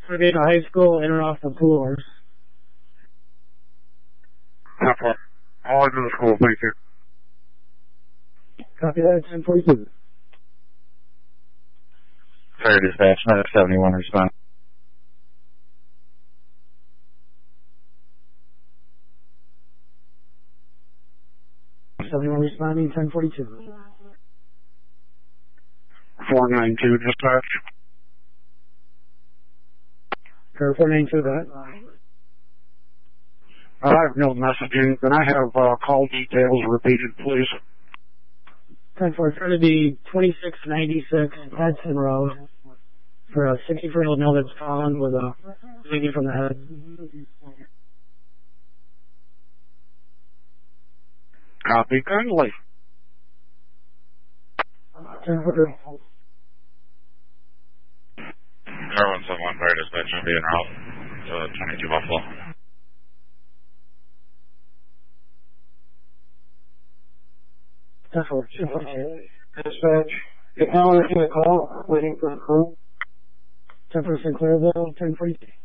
Sardinia High School, in or off the floors. Okay. All into the school, thank you. Copy that, 1042. Sorry, dispatch, another 71 respond. Responding 1042. 492 dispatch. Or 492 that. I have no messaging. Can I have call details repeated, please? 10-4, try to be 2696 Hudson Road for a 64-year-old male that's found with a bleeding from the head. Copy kindly. 10-4. 0171 fire dispatch should be en route to 22 Buffalo. Dispatch, get now in a call, waiting for a crew. 10-4 Sinclairville, 1042.